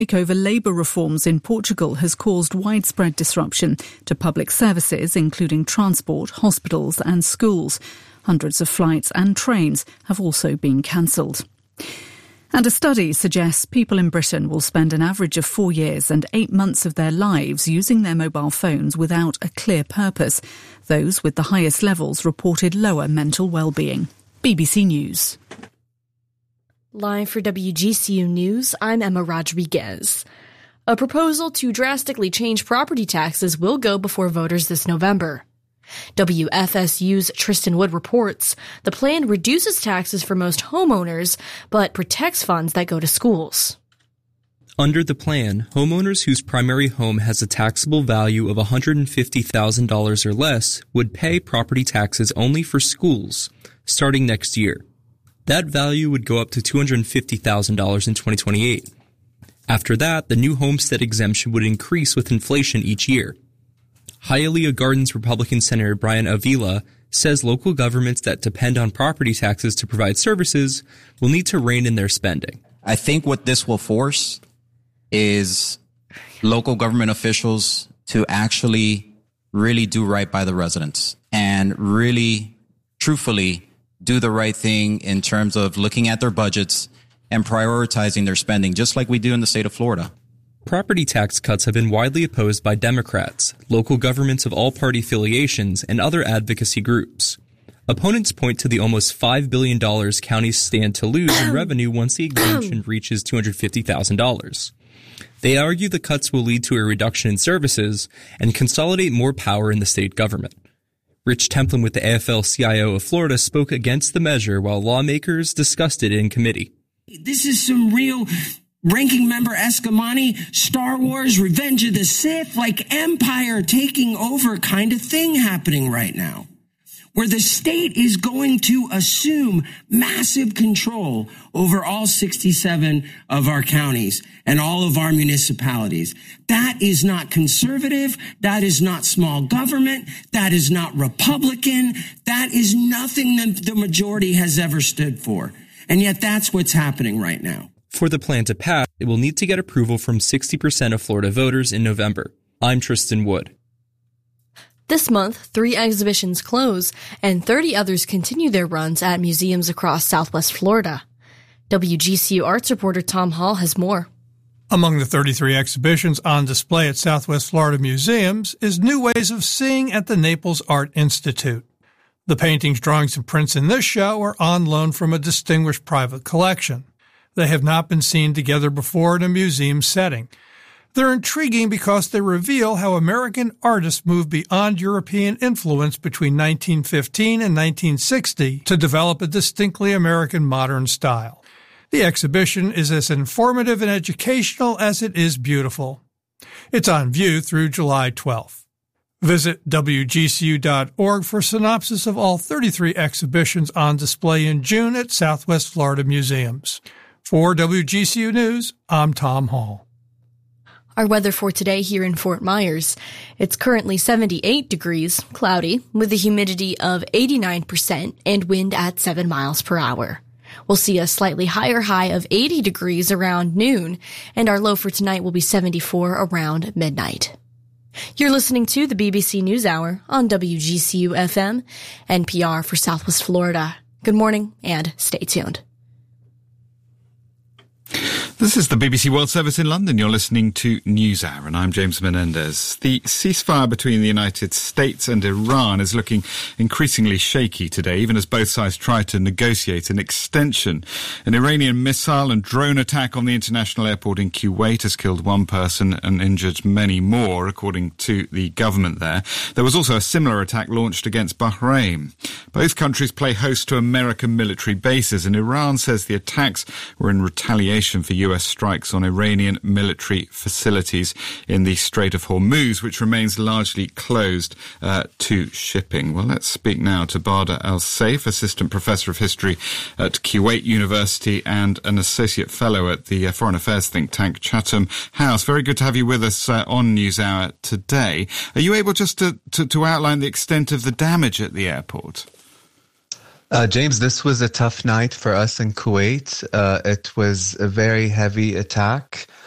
Over labour reforms in Portugal has caused widespread disruption to public services, including transport, hospitals and schools. Hundreds of flights and trains have also been cancelled. And a study suggests people in Britain will spend an average of 4 years and 8 months of their lives using their mobile phones without a clear purpose. Those with the highest levels reported lower mental well-being. BBC News. Live for WGCU News, I'm Emma Rodriguez. A proposal to drastically change property taxes will go before voters this November. WFSU's Tristan Wood reports the plan reduces taxes for most homeowners, but protects funds that go to schools. Under the plan, homeowners whose primary home has a taxable value of $150,000 or less would pay property taxes only for schools, starting next year. That value would go up to $250,000 in 2028. After that, the new homestead exemption would increase with inflation each year. Hialeah Gardens Republican Senator Brian Avila says local governments that depend on property taxes to provide services will need to rein in their spending. I think what this will force is local government officials to actually really do right by the residents and really, truthfully, do the right thing in terms of looking at their budgets and prioritizing their spending, just like we do in the state of Florida. Property tax cuts have been widely opposed by Democrats, local governments of all party affiliations, and other advocacy groups. Opponents point to the almost $5 billion counties stand to lose in revenue once the exemption reaches $250,000. They argue the cuts will lead to a reduction in services and consolidate more power in the state government. Rich Templin with the AFL-CIO of Florida spoke against the measure while lawmakers discussed it in committee. This is some real ranking member Escamani, Star Wars, Revenge of the Sith, like Empire taking over kind of thing happening right now, where the state is going to assume massive control over all 67 of our counties and all of our municipalities. That is not conservative. That is not small government. That is not Republican. That is nothing that the majority has ever stood for. And yet that's what's happening right now. For the plan to pass, it will need to get approval from 60% of Florida voters in November. I'm Tristan Wood. This month, 3 exhibitions close and 30 others continue their runs at museums across Southwest Florida. WGCU arts reporter Tom Hall has more. Among the 33 exhibitions on display at Southwest Florida museums is New Ways of Seeing at the Naples Art Institute. The paintings, drawings, and prints in this show are on loan from a distinguished private collection. They have not been seen together before in a museum setting. They're intriguing because they reveal how American artists moved beyond European influence between 1915 and 1960 to develop a distinctly American modern style. The exhibition is as informative and educational as it is beautiful. It's on view through July 12th. Visit WGCU.org for a synopsis of all 33 exhibitions on display in June at Southwest Florida museums. For WGCU News, I'm Tom Hall. Our weather for today here in Fort Myers. It's currently 78 degrees, cloudy, with a humidity of 89% and wind at 7 miles per hour. We'll see a slightly higher high of 80 degrees around noon, and our low for tonight will be 74 around midnight. You're listening to the BBC NewsHour on WGCU-FM, NPR for Southwest Florida. Good morning, and stay tuned. This is the BBC World Service in London. You're listening to NewsHour, and I'm James Menendez. The ceasefire between the United States and Iran is looking increasingly shaky today, even as both sides try to negotiate an extension. An Iranian missile and drone attack on the international airport in Kuwait has killed 1 person and injured many more, according to the government there. There was also a similar attack launched against Bahrain. Both countries play host to American military bases, and Iran says the attacks were in retaliation for US strikes on Iranian military facilities in the Strait of Hormuz, which remains largely closed to shipping. Well, let's speak now to Bader Al-Saif, Assistant Professor of History at Kuwait University and an Associate Fellow at the Foreign Affairs think tank Chatham House. Very good to have you with us on NewsHour today. Are you able just to outline the extent of the damage at the airport? James, this was a tough night for us in Kuwait. It was a very heavy attack